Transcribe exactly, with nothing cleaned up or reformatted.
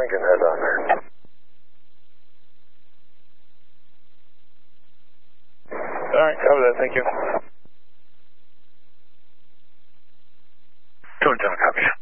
Lincoln, head on there. All right, cover that. Thank you. two and ten, copy.